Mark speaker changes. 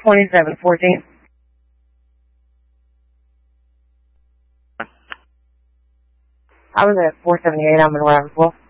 Speaker 1: 2714. I was at 478. I'm in Rappersville.